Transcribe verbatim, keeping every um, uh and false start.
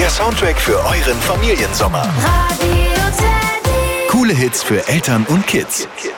Der Soundtrack für euren Familiensommer. Radio Teddy. Coole Hits für Eltern und Kids.